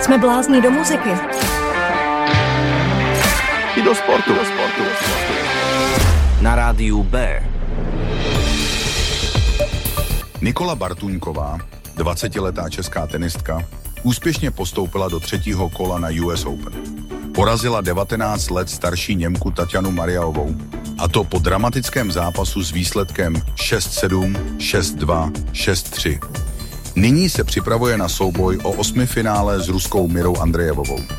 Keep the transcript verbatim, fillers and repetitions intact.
Jsme blázni do muziky. I do sportu. Do sportu. Na rádiu B. Nikola Bartuňková, dvacetiletá česká tenistka, úspěšně postoupila do třetího kola na U S Open. Porazila devatenáct let starší Němku Tatjanu Mariaovou, a to po dramatickém zápasu s výsledkem šest sedm, šest dva, šest tři. Nyní se připravuje na souboj o osmifinále s ruskou Mirou Andrejevovou.